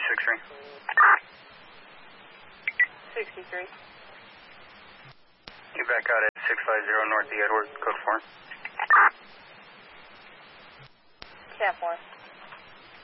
63. You back out at 650 North the Edward, code 4. Cat 4.